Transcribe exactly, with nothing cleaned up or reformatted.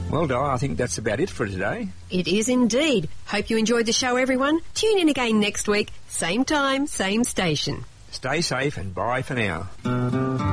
Well, Di, I think that's about it for today. It is indeed. Hope you enjoyed the show, everyone. Tune in again next week. Same time, same station. Stay safe and bye for now.